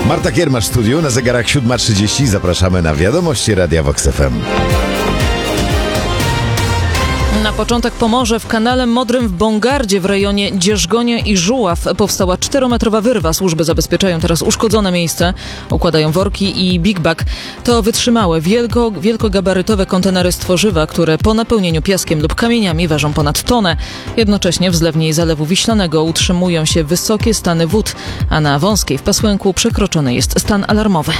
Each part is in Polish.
Marta Kiermasz w studiu, na zegarach 7:30. Zapraszamy na wiadomości Radia Vox FM. Na początek Pomorze, w kanale Modrym w Bongardzie w rejonie Dzierżgonia i Żuław powstała 4-metrowa wyrwa. Służby zabezpieczają teraz uszkodzone miejsce, układają worki i big bag. To wytrzymałe, wielkogabarytowe kontenery z tworzywa, które po napełnieniu piaskiem lub kamieniami ważą ponad tonę. Jednocześnie w zlewni Zalewu Wiślanego utrzymują się wysokie stany wód, a na Wąskiej w Pasłęku przekroczony jest stan alarmowy.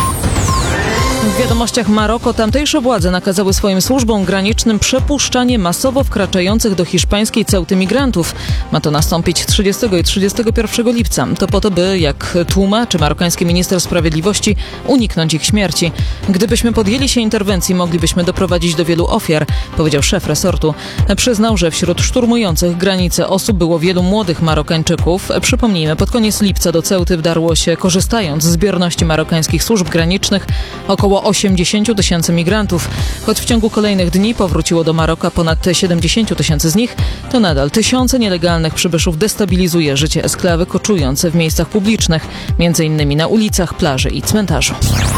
W wiadomościach Maroko tamtejsze władze nakazały swoim służbom granicznym przepuszczanie masowo wkraczających do hiszpańskiej Ceuty migrantów. Ma to nastąpić 30 i 31 lipca. To po to, by, jak tłumaczy marokański minister sprawiedliwości, uniknąć ich śmierci. Gdybyśmy podjęli się interwencji, moglibyśmy doprowadzić do wielu ofiar, powiedział szef resortu. Przyznał, że wśród szturmujących granice osób było wielu młodych Marokańczyków. Przypomnijmy, pod koniec lipca do Ceuty wdarło się, korzystając z bierności marokańskich służb granicznych, około 80 000 migrantów. Choć w ciągu kolejnych dni powróciło do Maroka ponad 70 000 z nich, to nadal tysiące nielegalnych przybyszów destabilizuje życie esklawy, koczując w miejscach publicznych, m.in. na ulicach, plaży i cmentarzu.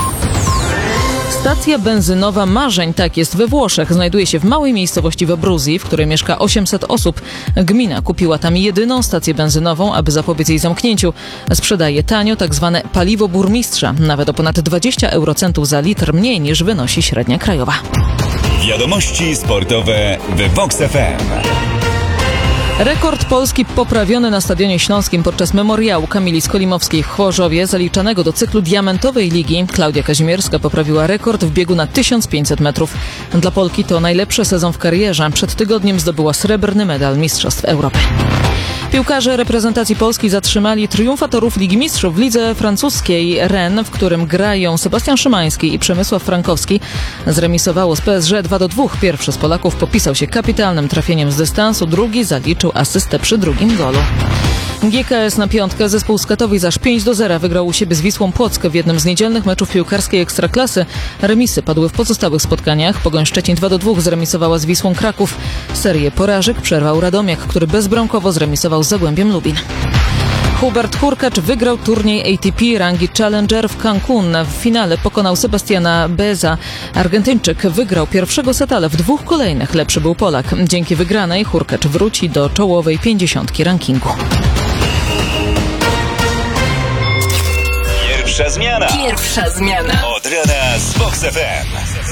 Stacja benzynowa Marzeń, tak jest we Włoszech, znajduje się w małej miejscowości w Abruzji, w której mieszka 800 osób. Gmina kupiła tam jedyną stację benzynową, aby zapobiec jej zamknięciu. Sprzedaje tanio tak zwane paliwo burmistrza, nawet o ponad 20 eurocentów za litr mniej niż wynosi średnia krajowa. Wiadomości sportowe w Vox FM. Rekord Polski poprawiony na Stadionie Śląskim podczas memoriału Kamili Skolimowskiej w Chorzowie, zaliczanego do cyklu Diamentowej Ligi. Klaudia Kazimierska poprawiła rekord w biegu na 1500 metrów. Dla Polki to najlepszy sezon w karierze. Przed tygodniem zdobyła srebrny medal Mistrzostw Europy. Piłkarze reprezentacji Polski zatrzymali triumfatorów Ligi Mistrzów w lidze francuskiej Rennes, w którym grają Sebastian Szymański i Przemysław Frankowski. Zremisowało z PSG 2-2. Pierwszy z Polaków popisał się kapitalnym trafieniem z dystansu, drugi zaliczył asystę przy drugim golu. GKS na piątkę. Zespół z Katowic aż 5-0 wygrał u siebie z Wisłą Płock w jednym z niedzielnych meczów piłkarskiej Ekstraklasy. Remisy padły w pozostałych spotkaniach. Pogoń Szczecin 2-2 zremisowała z Wisłą Kraków. Serię porażek przerwał Radomiak, który bezbramkowo zremisował z Zagłębiem Lubin. Hubert Hurkacz wygrał turniej ATP rangi Challenger w Cancun. W finale pokonał Sebastiana Beza. Argentyńczyk wygrał pierwszego seta, ale w dwóch kolejnych lepszy był Polak. Dzięki wygranej Hurkacz wróci do czołowej 50 rankingu. Pierwsza zmiana. Od rana z Vox FM.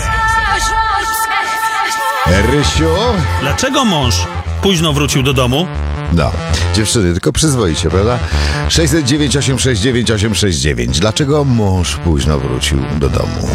Rysiu? Dlaczego mąż późno wrócił do domu? No, dziewczyny, tylko przyzwoicie, prawda? 609 869 869. Dlaczego mąż późno wrócił do domu?